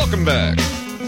Welcome back.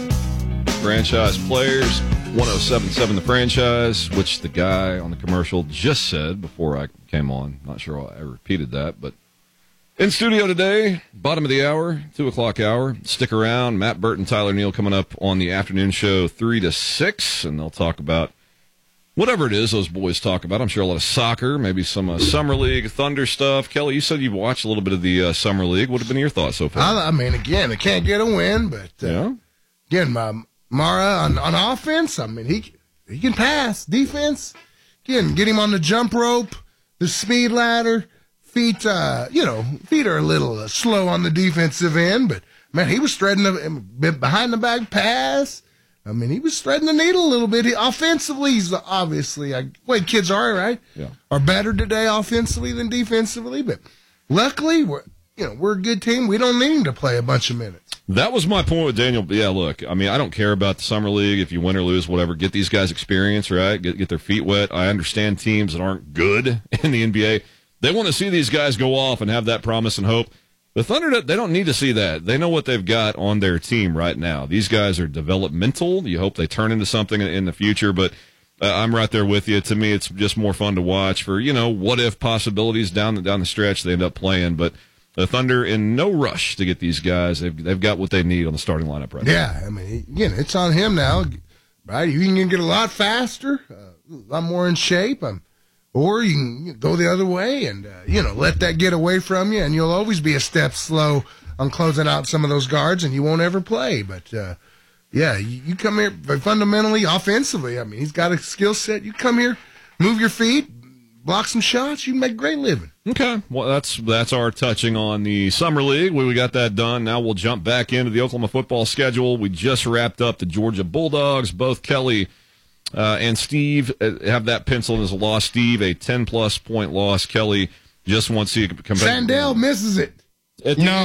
Franchise Players, 107.7 The Franchise, which the guy on the commercial just said before I came on. Not sure I repeated that, but in studio today, bottom of the hour, 2 o'clock hour. Stick around. Matt Burton, Tyler Neal coming up on the afternoon show 3 to 6, and they'll talk about whatever it is those boys talk about. I'm sure a lot of soccer, maybe some Summer League, Thunder stuff. Kelly, you said you've watched a little bit of the Summer League. What have been your thoughts so far? I mean, again, they can't get a win, but again, Mara on offense, I mean, he can pass. Defense, again, get him on the jump rope, the speed ladder. Feet are a little slow on the defensive end, but, man, he was threading the behind-the-back pass. I mean, he was threading the needle a little bit. Offensively, he's obviously, way kids are, right? Yeah. Are better today offensively than defensively, but luckily, we're a good team. We don't need him to play a bunch of minutes. That was my point with Daniel. Yeah, look, I mean, I don't care about the Summer League. If you win or lose, whatever, get these guys experience, right? Get their feet wet. I understand teams that aren't good in the NBA. They want to see these guys go off and have that promise and hope. The Thunder, they don't need to see that. They know what they've got on their team right now. These guys are developmental. You hope they turn into something in the future, but I'm right there with you. To me, it's just more fun to watch for, what-if possibilities down the stretch they end up playing. But the Thunder in no rush to get these guys. They've got what they need on the starting lineup right now. Yeah, I mean, again, it's on him now, right? You can get a lot faster, a lot more in shape. Or you can go the other way and, let that get away from you, and you'll always be a step slow on closing out some of those guards, and you won't ever play. But, you come here fundamentally, offensively. I mean, he's got a skill set. You come here, move your feet, block some shots, you can make a great living. Okay. Well, that's our touching on the Summer League. We got that done. Now we'll jump back into the Oklahoma football schedule. We just wrapped up the Georgia Bulldogs. Both Kelly and Steve have that penciled as a loss. Steve, a 10-plus point loss. Kelly just wants to come back. Sandell misses it. No.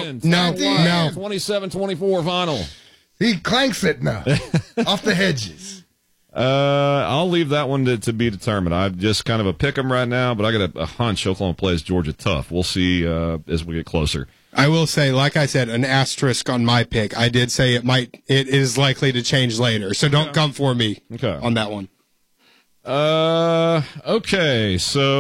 27-24 final. He clanks it now off the hedges. I'll leave that one to be determined. I'm just kind of a pick 'em right now, but I got a hunch Oklahoma plays Georgia tough. We'll see as we get closer. I will say, like I said, an asterisk on my pick. I did say it is likely to change later, so don't come for me on that one. Okay,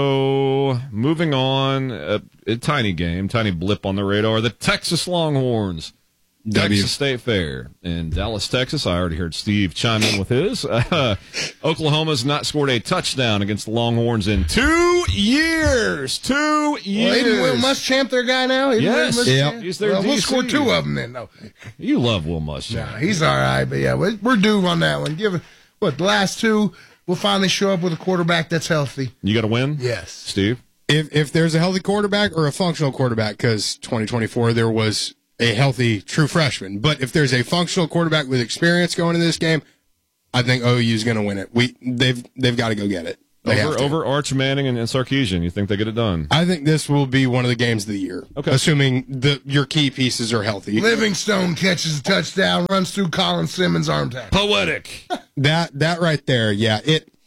so moving on, a tiny game, tiny blip on the radar. The Texas Longhorns, Texas State Fair in Dallas, Texas. I already heard Steve chime in with his. Oklahoma's not scored a touchdown against the Longhorns in 2 years. 2 years. Well, isn't Will Muschamp their guy now? Yes. He's their DC. We'll score 2 of them then. No. You love Will Muschamp. No, he's all right, but yeah, we're due on that one. The last 2, we'll finally show up with a quarterback that's healthy. You got to win? Yes. Steve? If there's a healthy quarterback or a functional quarterback, because 2024 there was a healthy true freshman. But if there's a functional quarterback with experience going into this game, I think OU's going to win it. They've got to go get it. Over Arch Manning and Sarkisian, you think they get it done? I think this will be one of the games of the year. Okay. Assuming your key pieces are healthy. Livingstone catches a touchdown, runs through Colin Simmons' arm tackle. Poetic. That right there, yeah.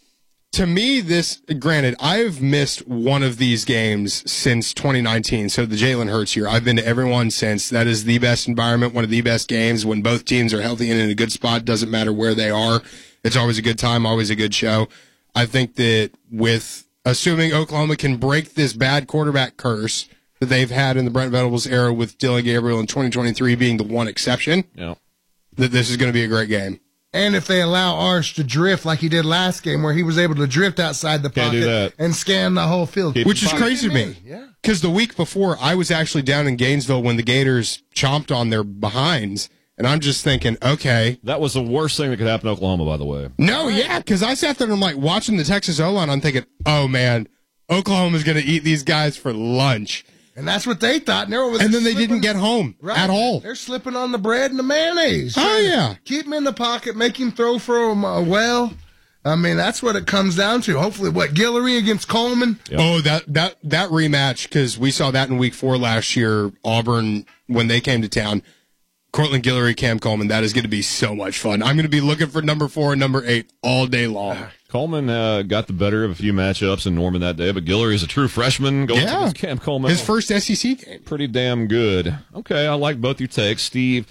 To me, granted, I've missed one of these games since 2019, so the Jalen Hurts year. I've been to every one since. That is the best environment, one of the best games when both teams are healthy and in a good spot. Doesn't matter where they are. It's always a good time, always a good show. I think that with assuming Oklahoma can break this bad quarterback curse that they've had in the Brent Venables era with Dylan Gabriel in 2023 being the one exception, that this is going to be a great game. And if they allow Arch to drift like he did last game, where he was able to drift outside the pocket and scan the whole field. Which is crazy to me. Because the week before, I was actually down in Gainesville when the Gators chomped on their behinds. And I'm just thinking, okay. That was the worst thing that could happen to Oklahoma, by the way. No, yeah, because I sat there and I'm like watching the Texas O-line. I'm thinking, oh, man, Oklahoma's going to eat these guys for lunch. And that's what they thought. And then they didn't get home at all. They're slipping on the bread and the mayonnaise. Oh, yeah. Keep him in the pocket, make him throw for him well. I mean, that's what it comes down to. Hopefully, Guillory against Coleman? Yep. Oh, that rematch, because we saw that in week 4 last year, Auburn, when they came to town. Cortland Guillory, Cam Coleman, that is going to be so much fun. I'm going to be looking for number 4 and number 8 all day long. Coleman got the better of a few matchups in Norman that day, but Guillory is a true freshman going against Cam Coleman. His first SEC game. Pretty damn good. Okay, I like both your takes. Steve,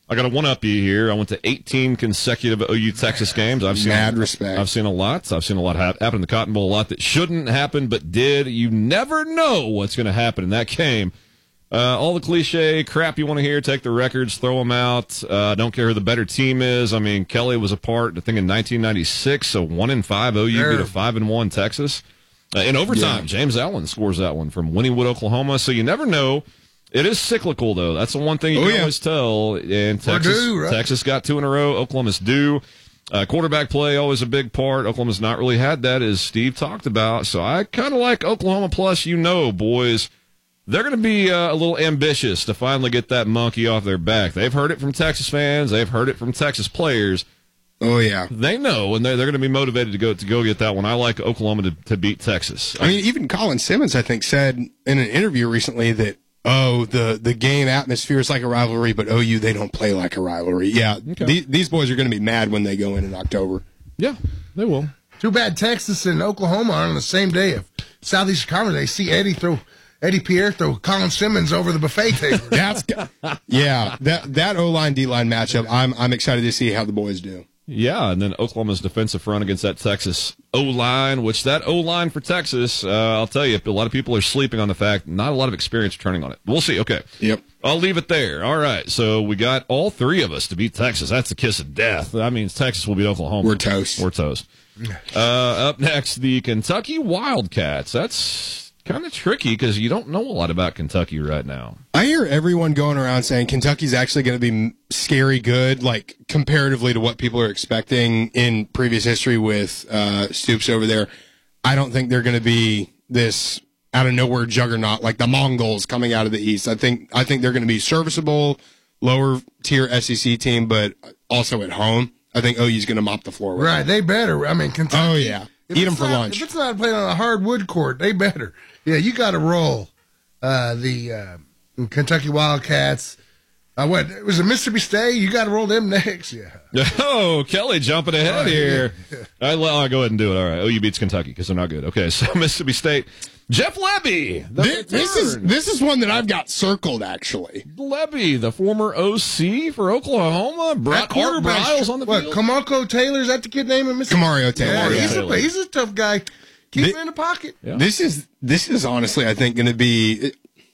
I got to one-up you here. I went to 18 consecutive OU Texas games. I've seen respect. I've seen a lot. I've seen a lot happen in the Cotton Bowl, a lot that shouldn't happen but did. You never know what's going to happen in that game. All the cliche crap you want to hear, take the records, throw them out. Don't care who the better team is. I mean, Kelly was a part, I think, in 1996, so 1-5 OU beat a 5-1 Texas. In overtime, James Allen scores that one from Wynnewood, Oklahoma. So you never know. It is cyclical, though. That's the one thing you can always tell. And Texas got 2 in a row. Oklahoma's due. Quarterback play, always a big part. Oklahoma's not really had that, as Steve talked about. So I kind of like Oklahoma. Plus, boys, they're going to be a little ambitious to finally get that monkey off their back. They've heard it from Texas fans. They've heard it from Texas players. Oh, yeah. They know, and they're going to be motivated to go get that one. I like Oklahoma to beat Texas. I mean, even Colin Simmons, I think, said in an interview recently that, the game atmosphere is like a rivalry, but OU, they don't play like a rivalry. Yeah, okay. These boys are going to be mad when they go in October. Yeah, they will. Too bad Texas and Oklahoma are on the same day of Southeastern Conference. They see Eddie Pierre throw Colin Simmons over the buffet table. That O-line, D-line matchup, I'm excited to see how the boys do. Yeah, and then Oklahoma's defensive front against that Texas O-line, which that O-line for Texas, I'll tell you, a lot of people are sleeping on the fact, not a lot of experience turning on it. We'll see. Okay. Yep. I'll leave it there. All right, so we got all 3 of us to beat Texas. That's the kiss of death. That means Texas will beat Oklahoma. We're toast. Up next, the Kentucky Wildcats. That's kind of tricky because you don't know a lot about Kentucky right now. I hear everyone going around saying Kentucky's actually going to be scary good, like comparatively to what people are expecting in previous history with Stoops over there. I don't think they're going to be this out of nowhere juggernaut like the Mongols coming out of the East. I think they're going to be serviceable, lower tier SEC team, but also at home. I think OU's going to mop the floor with them. They better. I mean, Kentucky. Oh, yeah. Eat them for lunch. If it's not playing on a hardwood court, they better. Yeah, you got to roll the Kentucky Wildcats. What was it, Mississippi State? You got to roll them next. Yeah. Oh, Kelly jumping ahead here. I'll go ahead and do it. All right. OU beats Kentucky because they're not good. Okay, so Mississippi State. Jeff Lebby. This is one that I've got circled, actually. Lebby, the former OC for Oklahoma, brought Art Briles on the field. Kamako Taylor, is that the kid name in Mississippi? Kamario Taylor. Yeah, he's a tough guy. Keep him in the pocket. Yeah. This is honestly, I think, going to be.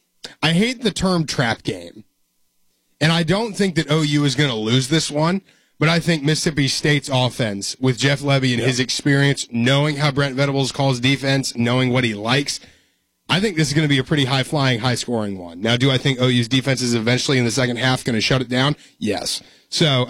I hate the term trap game, and I don't think that OU is going to lose this one. But I think Mississippi State's offense, with Jeff Lebby and his experience, knowing how Brent Venables calls defense, knowing what he likes, I think this is going to be a pretty high-flying, high-scoring one. Now, do I think OU's defense is eventually in the second half going to shut it down? Yes. So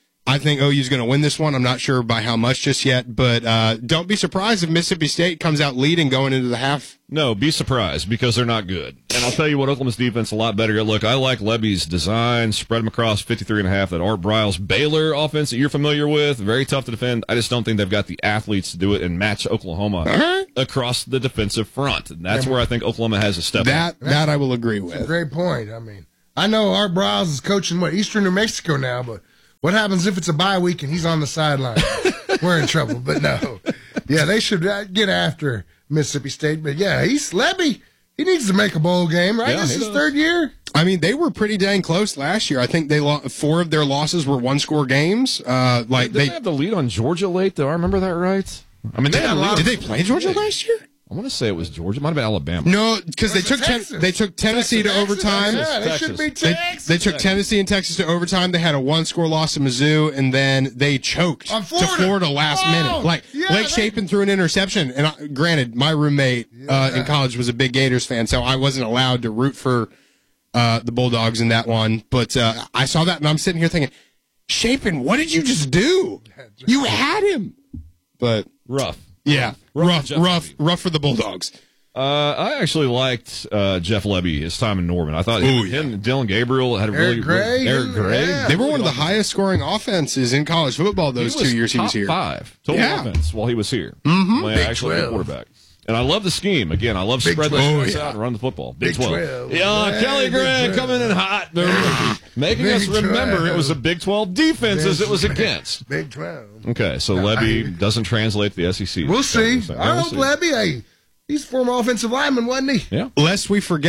I think OU's going to win this one. I'm not sure by how much just yet, but don't be surprised if Mississippi State comes out leading going into the half. No, be surprised because they're not good. And I'll tell you what, Oklahoma's defense a lot better. Look, I like Lebby's design, spread them across 53.5, that Art Briles Baylor offense that you're familiar with, very tough to defend. I just don't think they've got the athletes to do it and match Oklahoma across the defensive front. And that's where I think Oklahoma has a step up. That I will agree with. That's a great point. I mean, I know Art Briles is coaching, Eastern New Mexico now, but what happens if it's a bye week and he's on the sideline? We're in trouble. But no. Yeah, they should get after Mississippi State. But yeah, he's Lebby. He needs to make a bowl game, right? This is his third year. I mean, they were pretty dang close last year. I think 4 of their losses were one-score games. They have the lead on Georgia late, though. I remember that right. I mean, did they play Georgia last year? I want to say it was Georgia. It might have been Alabama. No, because they took Tennessee to overtime. Yeah, they should be Texas. They took Tennessee and Texas to overtime. They had a one-score loss to Mizzou, and then they choked to Florida last minute. Blake Shapen threw an interception. And granted, my roommate in college was a big Gators fan, so I wasn't allowed to root for the Bulldogs in that one. But I saw that, and I'm sitting here thinking, Shapen, what did you just do? You had him. But rough. Yeah, rough for the Bulldogs. I actually liked Jeff Lebby his time in Norman. I thought him and Dylan Gabriel had a Eric Gray. They were one of the highest scoring offenses in college football those 2 years he was here. Top 5 total offense while he was here. Mm-hmm. Actually, a quarterback. And I love the scheme. Again, I love spread those out and run the football. Big 12. Yeah, Kelly Gray coming in hot. Making us remember it was a Big 12 defense as it was against. Big 12. Okay, so Lebby doesn't translate to the SEC. We'll see. I hope Lebby, he's a former offensive lineman, wasn't he? Yeah. Lest we forget,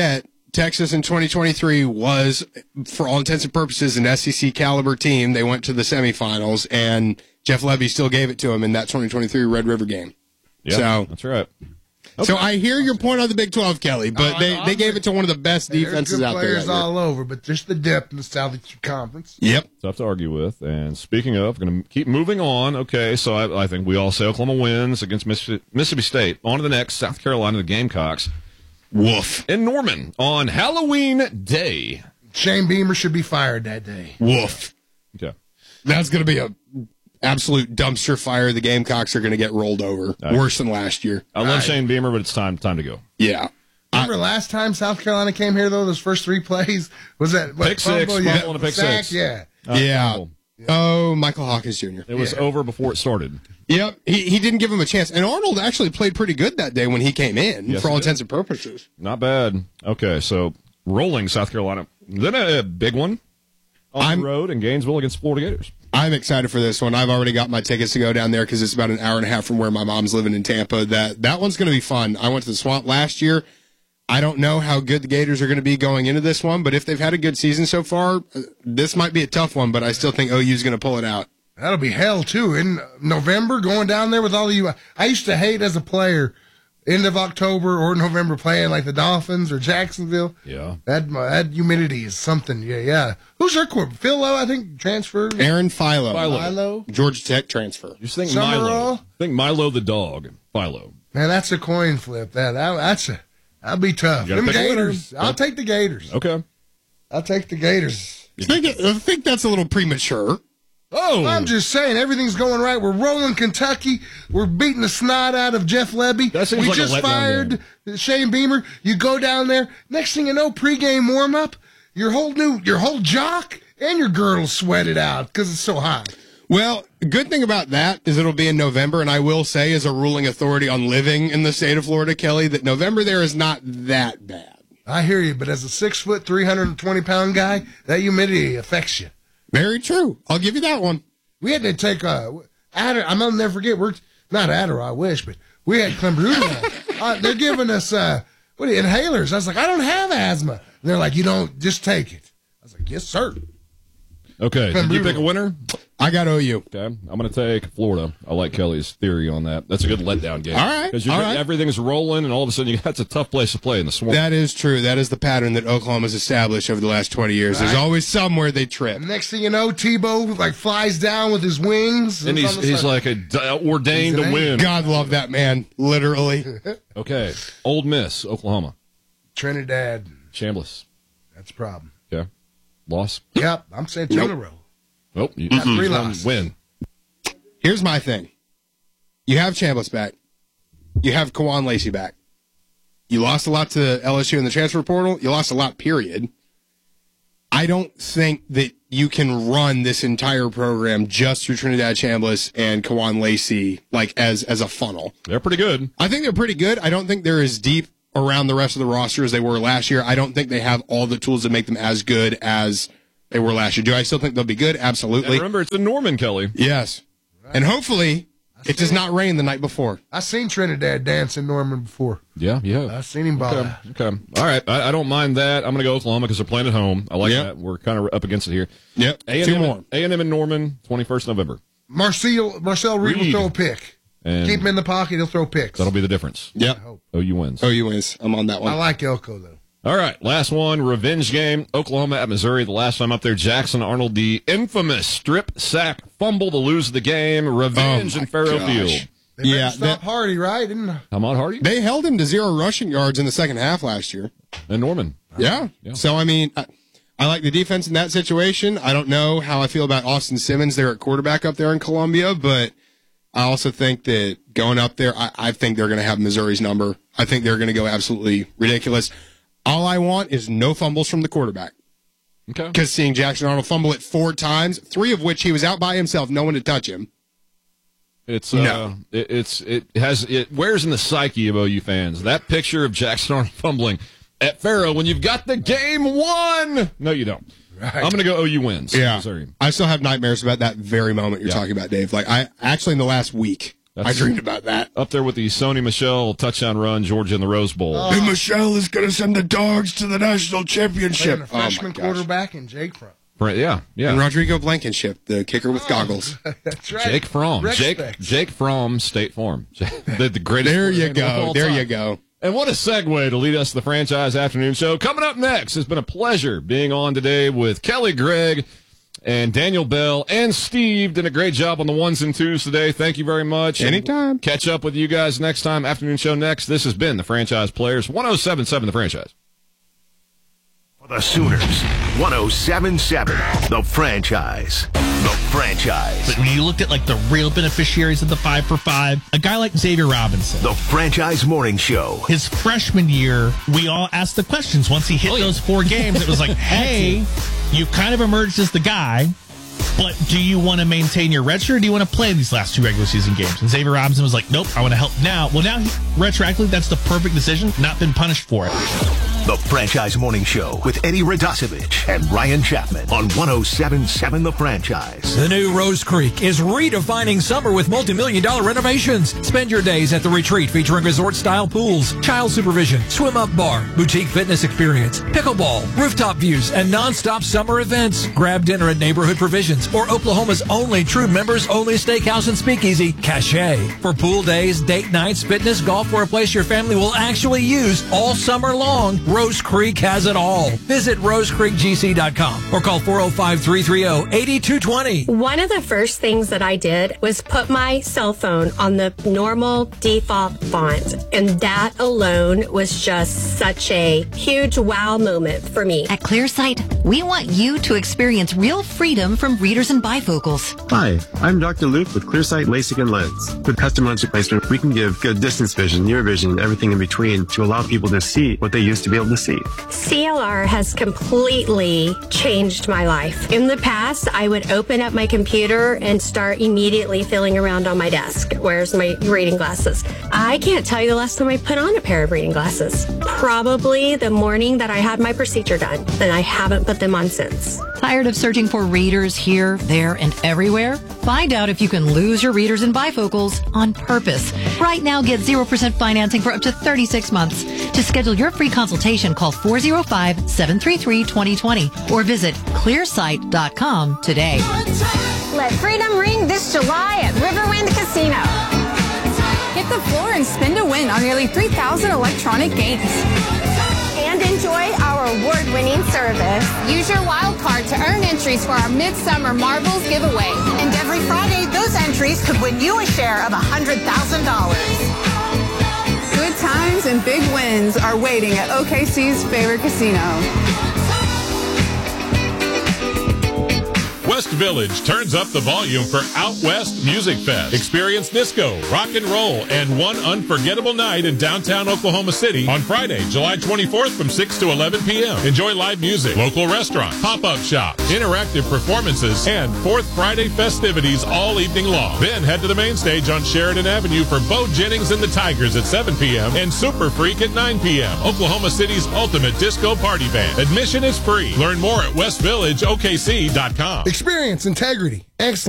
Texas in 2023 was, for all intents and purposes, an SEC caliber team. They went to the semifinals, and Jeff Lebby still gave it to them in that 2023 Red River game. Yeah, so that's right. Okay. So I hear your point on the Big 12, Kelly, but they gave it to one of the best defenses out there. Players all over, but just the depth in the Southeastern Conference. Yep. Tough to argue with. And speaking of, going to keep moving on. Okay, so I think we all say Oklahoma wins against Mississippi State. On to the next, South Carolina, the Gamecocks. Woof. In Norman on Halloween Day. Shane Beamer should be fired that day. Woof. Okay. That's going to be a absolute dumpster fire. The Gamecocks are going to get rolled over. Worse than last year. I love Shane Beamer, but it's time to go. Yeah. Remember last time South Carolina came here, though, those first 3 plays? Was that pick six, fumble and a pick sack? six. Yeah. Yeah. Oh, Michael Hawkins Jr. It was over before it started. Yep. He didn't give him a chance. And Arnold actually played pretty good that day when he came in, Yes, for all he did. intents and purposes. Not bad. Okay, so rolling South Carolina. Then a big one on the road in Gainesville against Florida Gators. I'm excited for this one. I've already got my tickets to go down there because it's about an hour and a half from where my mom's living in Tampa. That one's going to be fun. I went to the Swamp last year. I don't know how good the Gators are going to be going into this one, but if they've had a good season so far, this might be a tough one, but I still think OU's going to pull it out. That'll be hell, too. In November, going down there with all the I used to hate as a player, end of October or November playing like the Dolphins or Jacksonville. Yeah. That humidity is something. Yeah. Who's their quarterback? Phil Lowe, I think, transferred. Aaron Philo. Philo. Georgia Tech transfer. You just think Summerall? Milo. Think Milo the dog. Philo. Man, that's a coin flip. That'll be tough. You gotta Them pick a winner. Gators. I'll take the Gators. Okay. I'll take the Gators. I think that's a little premature. Oh! I'm just saying, everything's going right. We're rolling Kentucky. We're beating the snot out of Jeff Lebby. That seems we like a just letdown fired Shane Beamer. You go down there. Next thing you know, pregame warm up. Your whole jock and your girdle sweated out because it's so hot. Well, good thing about that is it'll be in November, and I will say, as a ruling authority on living in the state of Florida, Kelly, that November there is not that bad. I hear you, but as a 6 foot, 320-pound guy, that humidity affects you. Very true. I'll give you that one. We had to take Adderall. I'll never forget. We're not Adderall, I wish, but we had clenbuterol. They're giving us inhalers. I was like, I don't have asthma. And they're like, you don't, just take it. I was like, yes, sir. Okay. Did you pick a winner? I got OU. Okay. I'm going to take Florida. I like Kelly's theory on that. That's a good letdown game. All right. Because All right. everything's rolling, and all of a sudden that's a tough place to play in the Swamp. That is true. That is the pattern that Oklahoma's established over the last 20 years. There's always somewhere they trip. Next thing you know, Tebow flies down with his wings. And he's like ordained to win. God love that man, literally. Okay. Old Miss, Oklahoma. Trinidad. Chambliss. That's a problem. Okay. Loss. Yep, I'm saying 2 in a row. Nope. You got 3 losses. Win. Here's my thing. You have Chambliss back. You have Kawan Lacey back. You lost a lot to LSU in the transfer portal. You lost a lot, period. I don't think that you can run this entire program just through Trinidad Chambliss and Kawan Lacey as a funnel. They're pretty good. I think they're pretty good. I don't think they're as deep around the rest of the roster as they were last year. I don't think they have all the tools to make them as good as they were last year. Do I still think they'll be good? Absolutely. And remember, it's in Norman, Kelly. Yes. And hopefully it does not rain the night before. I seen Trinidad dance in Norman before. Yeah. I seen him ball out. Okay. All right. I don't mind that. I'm going to go Oklahoma because they're playing at home. I like that. We're kind of up against it here. Yep. Two more. A&M in Norman, 21st November. Marcel Reed will throw a pick. And keep him in the pocket. He'll throw picks. That'll be the difference. Yep. OU wins. OU wins. I'm on that one. I like Elko, though. All right, last one, revenge game. Oklahoma at Missouri. The last time up there, Jackson Arnold, the infamous strip sack fumble to lose the game. Revenge in Faro Field. They stop Hardy, right? Didn't Hamad Hardy? They held him to 0 rushing yards in the second half last year. And Norman. Yeah. So, I mean, I like the defense in that situation. I don't know how I feel about Austin Simmons there at quarterback up there in Columbia, but I also think that going up there, I think they're going to have Missouri's number. I think they're going to go absolutely ridiculous. All I want is no fumbles from the quarterback. Okay. Because seeing Jackson Arnold fumble it 4 times, 3 of which he was out by himself, no one to touch him. It wears in the psyche of OU fans. That picture of Jackson Arnold fumbling at Faro when you've got the game won. No, you don't. Right. I'm going to go OU wins. Yeah. Missouri. I still have nightmares about that very moment you're talking about, Dave. I actually in the last week. I dreamed about that. Up there with the Sony Michel touchdown run, Georgia in the Rose Bowl. And Michel is going to send the Dogs to the national championship. A freshman quarterback and Jake Fromm. Yeah. And Rodrigo Blankenship, the kicker with goggles. That's right. Jake Fromm. Jake Fromm, State Farm. the greatest. There you go. There you go. And what a segue to lead us to the Franchise Afternoon Show. Coming up next, it's been a pleasure being on today with Kelly Gregg and Daniel Bell and Steve. Did a great job on the ones and twos today. Thank you very much. Anytime. Catch up with you guys next time. Afternoon Show next. This has been the Franchise Players. 107.7 The Franchise. The Sooners, 107.7, The Franchise. The Franchise. But when you looked at like the real beneficiaries of the 5 for 5, a guy like Xavier Robinson. The Franchise Morning Show. His freshman year, we all asked the questions. Once he hit those 4 games, it was like, hey, you kind of emerged as the guy, but do you want to maintain your red shirt or do you want to play these last 2 regular season games? And Xavier Robinson was like, nope, I want to help now. Well, now, retroactively, that's the perfect decision, not been punished for it. The Franchise Morning Show with Eddie Radosevich and Ryan Chapman on 107.7 The Franchise. The new Rose Creek is redefining summer with multi-million-dollar renovations. Spend your days at the retreat featuring resort-style pools, child supervision, swim-up bar, boutique fitness experience, pickleball, rooftop views, and non-stop summer events. Grab dinner at Neighborhood Provisions or Oklahoma's only true members-only steakhouse and speakeasy, Cache. For pool days, date nights, fitness, golf, or a place your family will actually use all summer long, Rose Creek has it all. Visit rosecreekgc.com or call 405-330-8220. One of the first things that I did was put my cell phone on the normal default font, and that alone was just such a huge wow moment for me. At ClearSight, we want you to experience real freedom from readers and bifocals. Hi, I'm Dr. Luke with ClearSight LASIK and Lens. With custom lens replacement, we can give good distance vision, near vision, and everything in between to allow people to see what they used to be able to see. CLR has completely changed my life. In the past, I would open up my computer and start immediately feeling around on my desk. Where's my reading glasses? I can't tell you the last time I put on a pair of reading glasses. Probably the morning that I had my procedure done, and I haven't put them on since. Tired of searching for readers here, there, and everywhere? Find out if you can lose your readers and bifocals on purpose. Right now, get 0% financing for up to 36 months. To schedule your free consultation, call 405-733-2020 or visit clearsight.com today. Let freedom ring this July at Riverwind Casino. Hit the floor and spin to win on nearly 3,000 electronic games. And enjoy our award-winning service. Use your wild card to earn entries for our Midsummer Marbles giveaway. And every Friday, those entries could win you a share of $100,000. Good times and big wins are waiting at OKC's favorite casino. West Village turns up the volume for Out West Music Fest. Experience disco, rock and roll, and one unforgettable night in downtown Oklahoma City on Friday, July 24th from 6 to 11 p.m. Enjoy live music, local restaurants, pop-up shops, interactive performances, and Fourth Friday festivities all evening long. Then head to the main stage on Sheridan Avenue for Bo Jennings and the Tigers at 7 p.m. and Super Freak at 9 p.m. Oklahoma City's ultimate disco party band. Admission is free. Learn more at westvillageokc.com. Experience, integrity, excellence.